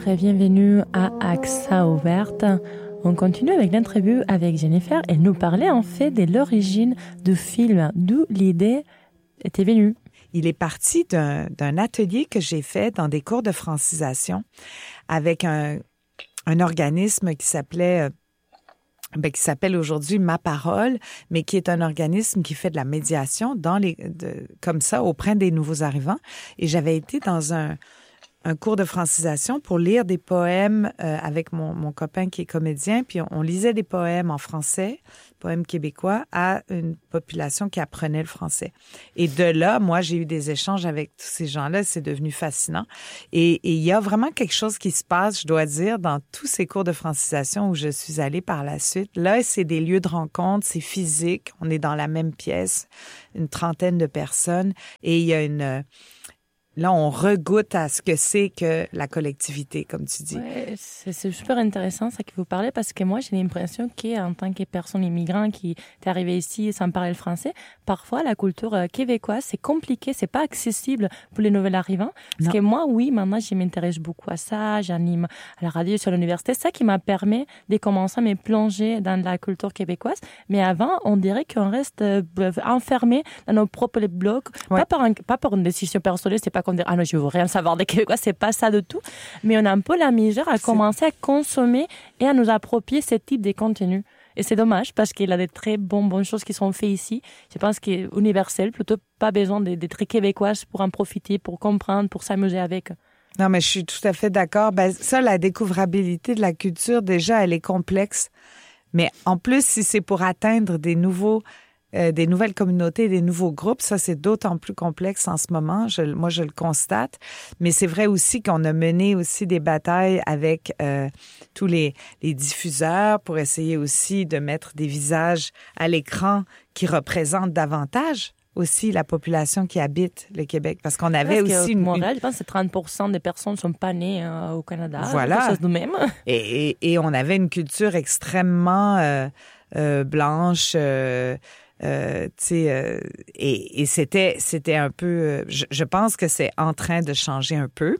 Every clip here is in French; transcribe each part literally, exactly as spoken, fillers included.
Bienvenue à AXA Ouverte. On continue avec l'interview avec Jennifer. Elle nous parlait en fait de l'origine du film, d'où l'idée était venue. Il est parti d'un, d'un atelier que j'ai fait dans des cours de francisation avec un, un organisme qui s'appelait... Ben, qui s'appelle aujourd'hui Ma Parole, mais qui est un organisme qui fait de la médiation dans les, de, comme ça auprès des nouveaux arrivants. Et j'avais été dans un, un cours de francisation pour lire des poèmes euh, avec mon, mon copain qui est comédien, puis on, on lisait des poèmes en français, poèmes québécois, à une population qui apprenait le français. Et de là, moi, j'ai eu des échanges avec tous ces gens-là, c'est devenu fascinant. Et, et il y a vraiment quelque chose qui se passe, je dois dire, dans tous ces cours de francisation où je suis allée par la suite. Là, c'est des lieux de rencontre, c'est physique, on est dans la même pièce, une trentaine de personnes, et il y a une... Là, on regoute à ce que c'est que la collectivité, comme tu dis. Ouais, c'est, c'est super intéressant ça que vous parlez parce que moi, j'ai l'impression qu'en tant que personne immigrante qui est arrivée ici sans parler le français, parfois la culture québécoise, c'est compliqué, c'est pas accessible pour les nouveaux arrivants. Parce non. que moi, oui, maintenant, je m'intéresse beaucoup à ça, j'anime à la radio, sur l'université. C'est ça qui m'a permis de commencer à me plonger dans la culture québécoise. Mais avant, on dirait qu'on reste enfermé dans nos propres blocs, ouais. pas, par un, pas par une décision personnelle, c'est pas qu'on dit « Ah non, je veux rien savoir des Québécois », c'est pas ça du tout. Mais on a un peu la misère à c'est... commencer à consommer et à nous approprier ce type de contenu. Et c'est dommage parce qu'il y a des très bonnes, bonnes choses qui sont faites ici. Je pense qu'il est universel, plutôt pas besoin d'être québécoise pour en profiter, pour comprendre, pour s'amuser avec. Non, mais je suis tout à fait d'accord. Ben, ça, la découvrabilité de la culture, déjà, elle est complexe. Mais en plus, si c'est pour atteindre des nouveaux... Euh, des nouvelles communautés, des nouveaux groupes, ça, c'est d'autant plus complexe en ce moment. Je, moi, je le constate. Mais c'est vrai aussi qu'on a mené aussi des batailles avec euh, tous les, les diffuseurs pour essayer aussi de mettre des visages à l'écran qui représentent davantage aussi la population qui habite le Québec. Parce qu'on avait parce aussi... Une, une, Montréal, je pense que trente pour cent des personnes ne sont pas nées euh, au Canada. Voilà. Quelque chose de même. Et, et, et on avait une culture extrêmement euh, euh, blanche... Euh, Euh, tu sais, euh, et, et c'était, c'était un peu... Euh, je, je pense que c'est en train de changer un peu,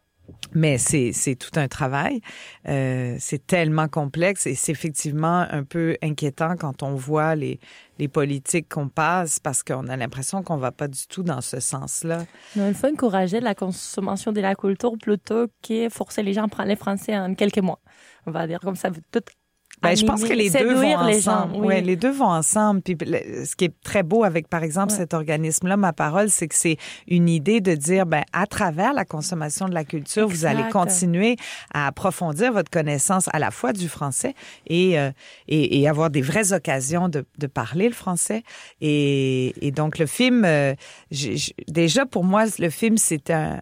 mais c'est, c'est tout un travail. Euh, c'est tellement complexe et c'est effectivement un peu inquiétant quand on voit les, les politiques qu'on passe parce qu'on a l'impression qu'on ne va pas du tout dans ce sens-là. Non, il faut encourager la consommation de la culture plutôt que forcer les gens à parler français en quelques mois. On va dire comme ça, tout Ben, je pense que les deux vont ensemble. Les gens, oui. Ouais, les deux vont ensemble. Puis le, ce qui est très beau avec, par exemple, ouais. cet organisme-là, Ma Parole, c'est que c'est une idée de dire, ben, à travers la consommation de la culture, exact. Vous allez continuer à approfondir votre connaissance à la fois du français et euh, et, et avoir des vraies occasions de, de parler le français. Et, et donc le film, euh, j'ai, j'ai, déjà pour moi, le film, c'est un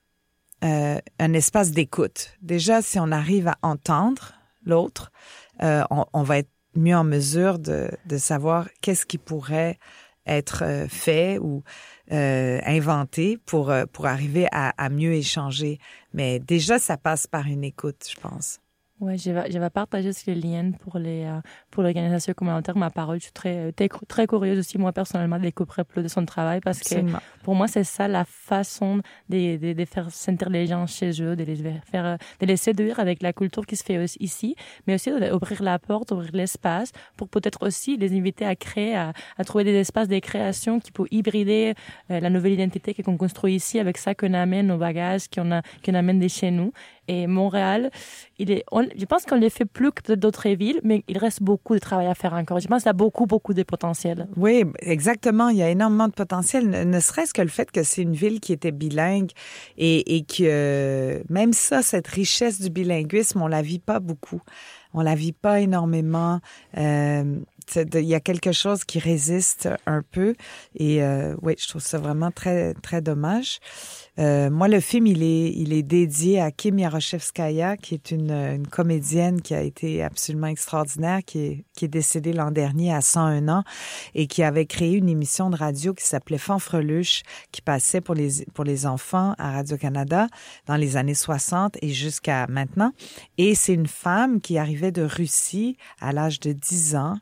euh, un espace d'écoute. Déjà, si on arrive à entendre l'autre. Euh, on, on va être mieux en mesure de, de savoir qu'est-ce qui pourrait être euh, fait ou euh, inventé pour, euh, pour arriver à, à mieux échanger. Mais déjà, ça passe par une écoute, je pense. Oui, je vais, je vais partager ce lien pour, les, euh, pour l'organisation communautaire Ma Parole. Je suis très, très, très curieuse aussi, moi, personnellement, de découvrir plus de son travail parce Absolument. Que pour moi, c'est ça la façon de, de, de faire sentir les gens chez eux, de les, faire, de les séduire avec la culture qui se fait ici, mais aussi d'ouvrir la porte, ouvrir l'espace pour peut-être aussi les inviter à créer, à, à trouver des espaces de création qui peuvent hybrider euh, la nouvelle identité qu'on construit ici avec ça qu'on amène, nos bagages qu'on, a, qu'on amène de chez nous. Et Montréal, il est, on, je pense qu'on ne le fait plus que d'autres villes, mais il reste beaucoup de travail à faire encore. Je pense qu'il y a beaucoup, beaucoup de potentiel. Oui, exactement. Il y a énormément de potentiel, ne, ne serait-ce que le fait que c'est une ville qui était bilingue et, et que euh, même ça, cette richesse du bilinguisme, on la vit pas beaucoup. On la vit pas énormément. Euh, il y a quelque chose qui résiste un peu et euh, oui, je trouve ça vraiment très, très dommage. Euh, moi, le film, il est, il est dédié à Kim Yaroshevskaya, qui est une, une comédienne qui a été absolument extraordinaire, qui est, qui est décédée l'an dernier à cent un ans et qui avait créé une émission de radio qui s'appelait Fanfreluche, qui passait pour les, pour les enfants à Radio-Canada dans les années soixante et jusqu'à maintenant. Et c'est une femme qui arrivait de Russie à l'âge de dix ans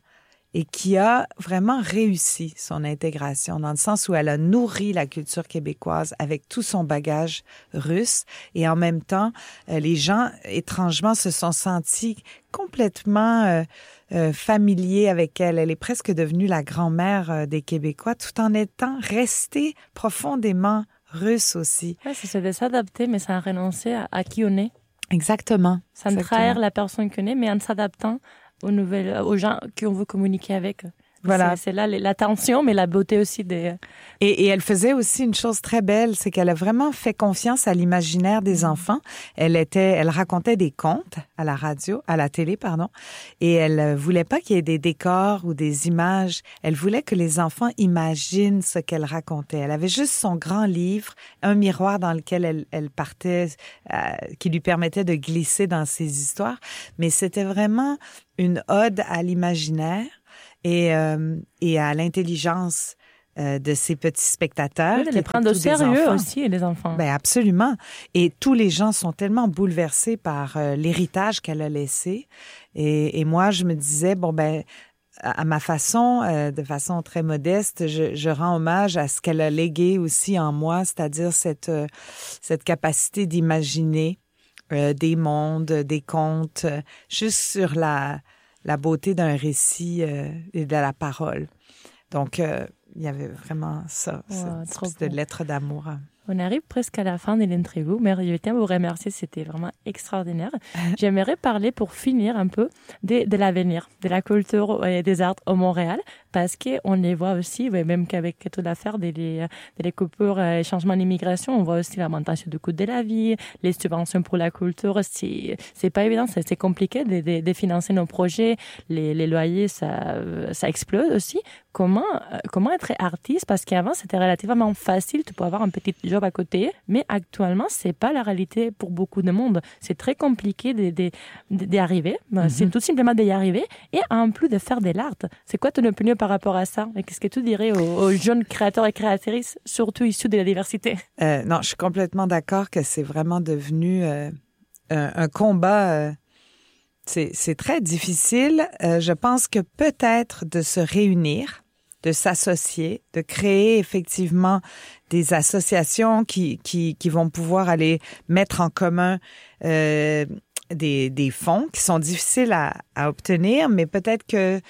et qui a vraiment réussi son intégration dans le sens où elle a nourri la culture québécoise avec tout son bagage russe et en même temps, euh, les gens étrangement se sont sentis complètement euh, euh, familiers avec elle. Elle est presque devenue la grand-mère euh, des Québécois tout en étant restée profondément russe aussi. Ouais, c'est de s'adapter, mais sans renoncer à, à qui on est. Exactement. Sans Exactement. trahir la personne qu'on est, mais en s'adaptant aux nouvelles, aux gens qu'on veut communiquer avec. Voilà. C'est, c'est là la tension, mais la beauté aussi des... Et, et elle faisait aussi une chose très belle, c'est qu'elle a vraiment fait confiance à l'imaginaire des enfants. Elle était, elle racontait des contes à la radio, à la télé, pardon, et elle voulait pas qu'il y ait des décors ou des images. Elle voulait que les enfants imaginent ce qu'elle racontait. Elle avait juste son grand livre, un miroir dans lequel elle, elle partait, euh, qui lui permettait de glisser dans ses histoires. Mais c'était vraiment une ode à l'imaginaire et, euh, et à l'intelligence euh, de ces petits spectateurs. Oui, de les prendre au sérieux aussi, les enfants. Ben absolument. Et tous les gens sont tellement bouleversés par euh, l'héritage qu'elle a laissé. Et, et moi, je me disais, bon, ben à ma façon, euh, de façon très modeste, je, je rends hommage à ce qu'elle a légué aussi en moi, c'est-à-dire cette, euh, cette capacité d'imaginer euh, des mondes, des contes, euh, juste sur la... la beauté d'un récit euh, et de la parole. Donc, euh, il y avait vraiment ça, wow, cette espèce de lettre d'amour. On arrive presque à la fin de l'interview, mais je tiens à vous remercier, c'était vraiment extraordinaire. J'aimerais parler pour finir un peu de, de l'avenir, de la culture et des arts au Montréal, parce qu'on les voit aussi, même qu'avec toute l'affaire des, des, des coupures et changements d'immigration, on voit aussi l'augmentation du coût de la vie, les subventions pour la culture, c'est, c'est pas évident, c'est, c'est compliqué de, de, de financer nos projets, les, les loyers, ça, ça explose aussi. Comment, comment être artiste? Parce qu'avant, c'était relativement facile, tu peux avoir un petit job à côté, mais actuellement, c'est pas la réalité pour beaucoup de monde. C'est très compliqué de, de, de, d'y arriver. Mm-hmm. C'est tout simplement d'y arriver et en plus de faire de l'art. C'est quoi ton opinion par rapport à ça? Et qu'est-ce que tu dirais aux, aux jeunes créateurs et créatrices, surtout issus de la diversité? Euh, non, je suis complètement d'accord que c'est vraiment devenu euh, un, un combat. Euh, c'est, c'est très difficile. Euh, je pense que peut-être de se réunir, de s'associer, de créer effectivement des associations qui qui qui vont pouvoir aller mettre en commun euh, des des fonds qui sont difficiles à, à obtenir, mais peut-être que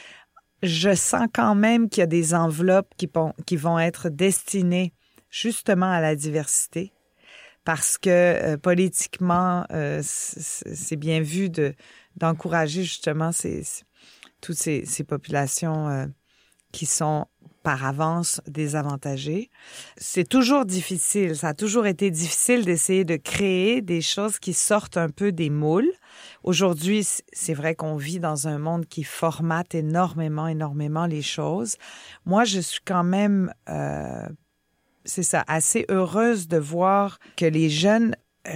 je sens quand même qu'il y a des enveloppes qui vont qui vont être destinées justement à la diversité, parce que euh, politiquement euh, c'est, c'est bien vu de d'encourager justement ces, ces toutes ces ces populations euh, qui sont par avance désavantagées. C'est toujours difficile, ça a toujours été difficile d'essayer de créer des choses qui sortent un peu des moules. Aujourd'hui, c'est vrai qu'on vit dans un monde qui formate énormément, énormément les choses. Moi, je suis quand même, euh, c'est ça, assez heureuse de voir que les jeunes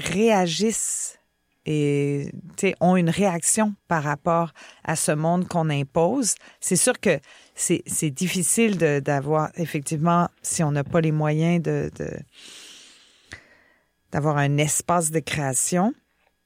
réagissent et ont une réaction par rapport à ce monde qu'on impose. C'est sûr que c'est, c'est difficile de, d'avoir, effectivement, si on n'a pas les moyens de, de, d'avoir un espace de création.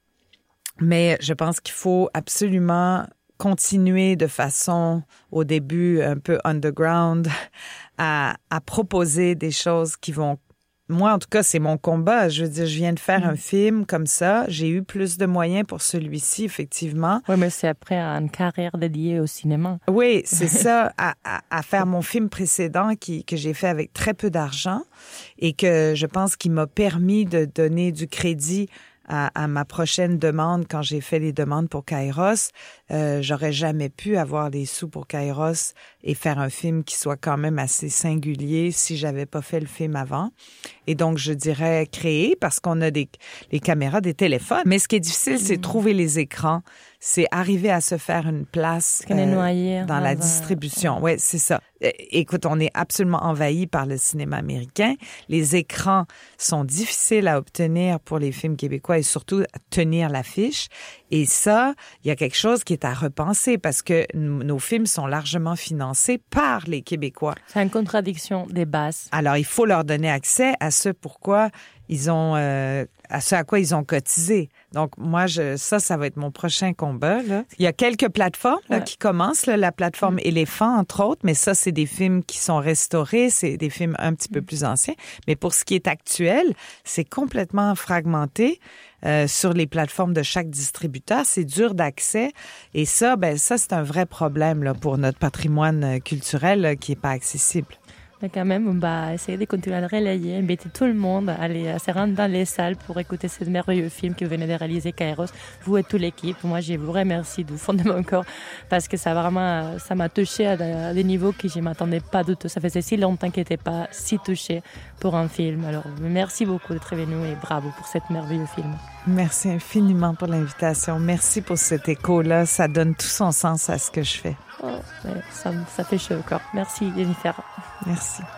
Mais je pense qu'il faut absolument continuer de façon, au début, un peu underground, à, à proposer des choses qui vont... Moi, en tout cas, c'est mon combat. Je veux dire, je viens de faire mmh. un film comme ça. J'ai eu plus de moyens pour celui-ci, effectivement. Oui, mais c'est après une carrière dédiée au cinéma. Oui, c'est ça, à, à, à faire mon film précédent qui, que j'ai fait avec très peu d'argent et que je pense qu'il m'a permis de donner du crédit à, à ma prochaine demande quand j'ai fait les demandes pour Kairos. Euh, j'aurais jamais pu avoir les sous pour Kairos et faire un film qui soit quand même assez singulier si j'avais pas fait le film avant. Et donc, je dirais créer parce qu'on a des les caméras, des téléphones. Mais ce qui est difficile, c'est trouver les écrans. C'est arriver à se faire une place euh, noyé, dans la distribution. Oui, c'est ça. Écoute, on est absolument envahi par le cinéma américain. Les écrans sont difficiles à obtenir pour les films québécois et surtout à tenir l'affiche. Et ça, il y a quelque chose qui est à repenser parce que n- nos films sont largement financés par les Québécois. C'est une contradiction des bases. Alors, il faut leur donner accès à ce pourquoi ils ont euh, à ce à quoi ils ont cotisé. Donc moi, je, ça, ça va être mon prochain combat. Là. Il y a quelques plateformes là, ouais. qui commencent, là, la plateforme mmh. Éléphant, entre autres, mais ça, c'est des films qui sont restaurés, c'est des films un petit mmh. peu plus anciens. Mais pour ce qui est actuel, c'est complètement fragmenté. Euh, sur les plateformes de chaque distributeur, c'est dur d'accès et ça, ben ça c'est un vrai problème là, pour notre patrimoine culturel là, qui est pas accessible. Mais quand même, on va essayer de continuer à le relayer, inviter tout le monde à aller à se rendre dans les salles pour écouter ce merveilleux film que vous venez de réaliser, Kairos, vous et toute l'équipe. Moi, je vous remercie du fond de mon corps parce que ça vraiment, ça m'a touché à des niveaux que je ne m'attendais pas du tout. Ça faisait si longtemps que je n'étais pas si touchée pour un film. Alors, merci beaucoup d'être venu et bravo pour cet merveilleux film. Merci infiniment pour l'invitation. Merci pour cet écho-là. Ça donne tout son sens à ce que je fais. Oh, ouais, ça, ça fait chaud au corps. Merci, Jennifer. Merci.